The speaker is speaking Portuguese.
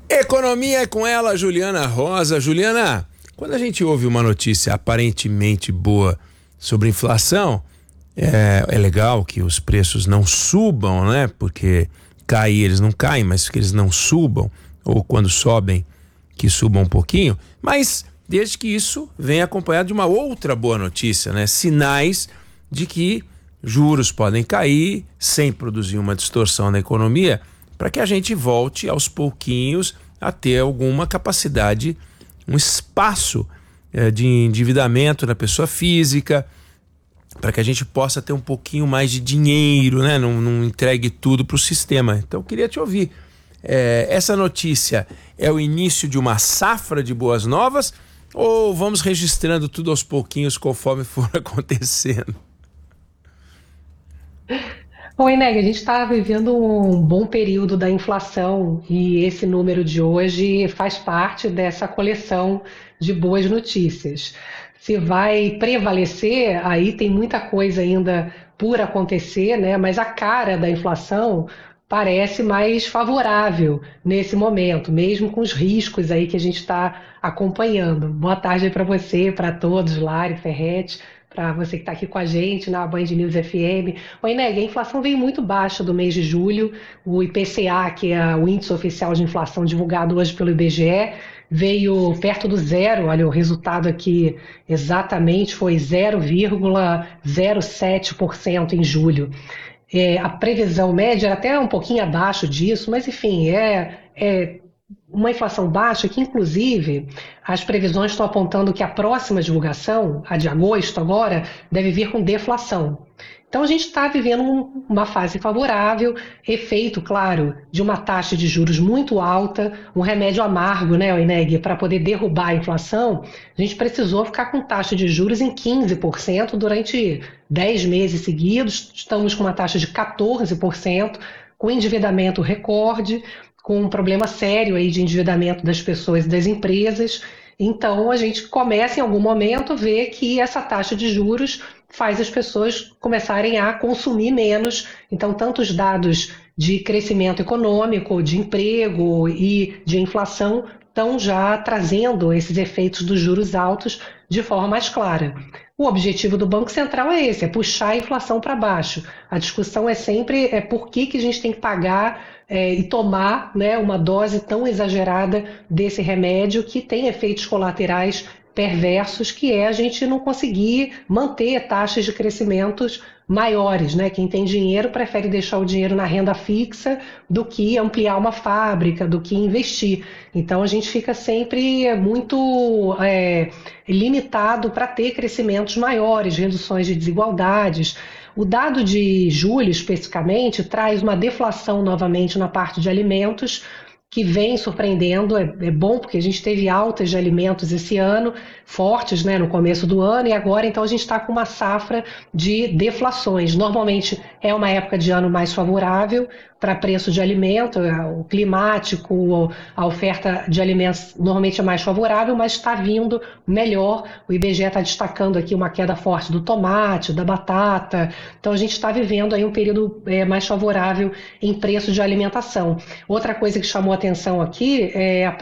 Economia é com ela, Juliana Rosa. Juliana, quando a gente ouve uma notícia aparentemente boa sobre inflação, é legal que os preços não subam, né? Porque cair eles não caem, mas que eles não subam, ou quando sobem, que subam um pouquinho, mas desde que isso venha acompanhado de uma outra boa notícia, né? Sinais de que juros podem cair sem produzir uma distorção na economia, para que a gente volte aos pouquinhos a ter alguma capacidade, um espaço de endividamento na pessoa física, para que a gente possa ter um pouquinho mais de dinheiro, né? Não entregue tudo para o sistema. Então eu queria te ouvir. Essa notícia é o início de uma safra de boas novas ou vamos registrando tudo aos pouquinhos conforme for acontecendo? Oi, Neg, a gente está vivendo um bom período da inflação e esse número de hoje faz parte dessa coleção de boas notícias. Se vai prevalecer, aí tem muita coisa ainda por acontecer, né? Mas a cara da inflação parece mais favorável nesse momento, mesmo com os riscos aí que a gente está acompanhando. Boa tarde para você, para todos, Lari, Ferretti, para você que está aqui com a gente na Band News FM. Oi, Neg, a inflação veio muito baixa do mês de julho. O IPCA, que é o índice oficial de inflação divulgado hoje pelo IBGE, veio perto do zero. Olha, o resultado aqui exatamente foi 0,07% em julho. A previsão média era até um pouquinho abaixo disso, mas enfim, é uma inflação baixa que, inclusive, as previsões estão apontando que a próxima divulgação, a de agosto agora, deve vir com deflação. Então a gente está vivendo uma fase favorável, efeito, claro, de uma taxa de juros muito alta, um remédio amargo, né, Ineg, para poder derrubar a inflação, a gente precisou ficar com taxa de juros em 15% durante 10 meses seguidos, estamos com uma taxa de 14%, com endividamento recorde, com um problema sério aí de endividamento das pessoas e das empresas. Então a gente começa em algum momento a ver que essa taxa de juros faz as pessoas começarem a consumir menos. Então, tanto os dados de crescimento econômico, de emprego e de inflação estão já trazendo esses efeitos dos juros altos de forma mais clara. O objetivo do Banco Central é esse, é puxar a inflação para baixo. A discussão é sempre por que a gente tem que pagar e tomar, né, uma dose tão exagerada desse remédio que tem efeitos colaterais perversos, que é a gente não conseguir manter taxas de crescimentos maiores, né? Quem tem dinheiro prefere deixar o dinheiro na renda fixa do que ampliar uma fábrica, do que investir. Então a gente fica sempre muito limitado para ter crescimentos maiores, reduções de desigualdades. O dado de julho, especificamente, traz uma deflação novamente na parte de alimentos, que vem surpreendendo. É bom porque a gente teve altas de alimentos esse ano, fortes, né, no começo do ano, e agora então a gente está com uma safra de deflações. Normalmente é uma época de ano mais favorável para preço de alimento, o climático, a oferta de alimentos normalmente é mais favorável, mas está vindo melhor. O IBGE está destacando aqui uma queda forte do tomate, da batata, então a gente está vivendo aí um período mais favorável em preço de alimentação. Outra coisa que chamou a atenção aqui é a